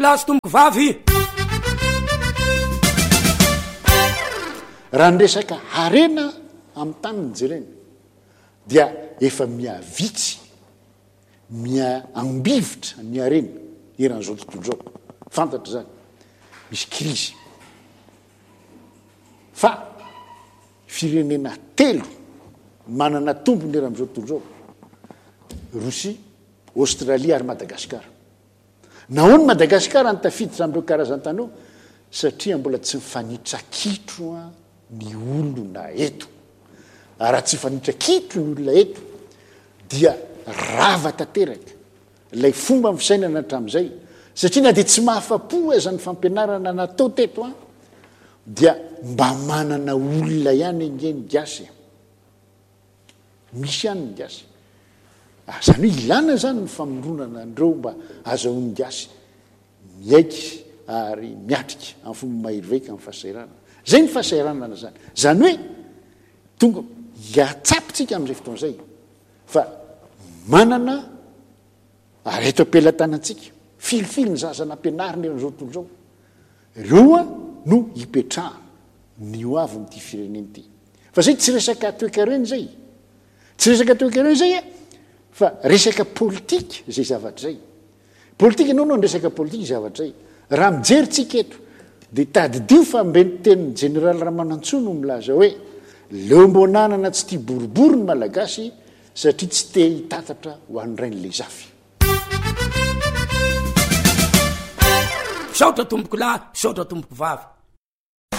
lahy sy tomboko vavy. Raha nresaka harena amin'ny tany ny jerena dia efa miavitsy miambivitra ny harena eran'izao tontolo zao. Fantatra zany misy krizy fa firenena telo manana tombony eran'izao tontolo zao: Rosia, Australia ary Madagasikara. Nahoany Madagasikara nitafiditra am'ireo karazan-tanao? Satria mbola tsy mifanitrakitro ny olona eto. Raha tsy mifanitrakitro ny olona eto dia rava tanteraka ilay fomba fisainana hatramin'izay, satria na dia tsy mahafa-po aza ny fampianarana natao teto dia mba manana olona ihany engeny gasy, misy ihany ny gasy. Zany hoe ilana zany ny famoronana andreo mba azahoany gasy miaiky ary miatrika amin'ny fomba mahiryvaika amin'ny fahasahiranana. Zay ny fahasahiranana zany. Zany hoe tonga hiatsapitsika amin'izay fotoan'izay fa manana ary eto ampelantanantsika filifily ny zaza nampianarina eran'izao tontolo zao. Ireo no hipetrahana ny ho avy n'ity fireneny ity. Fa zay tsy resaka toekareny zay, tsy resaka toekareny zay fa resaka politika zay zavatra zay. Politika ianao no resaka politika zavatra zay. Raha mijeritsika eto dia tadidio fa mbeny tenin'ny Général Ramanantsoa no milaza hoe leo mbonanana tsy tia boribory ny malagasy satria tsy te hitatatra ho an'irain'ilay zafy. Saotra tomboko lahy, saotra tomboko vavy.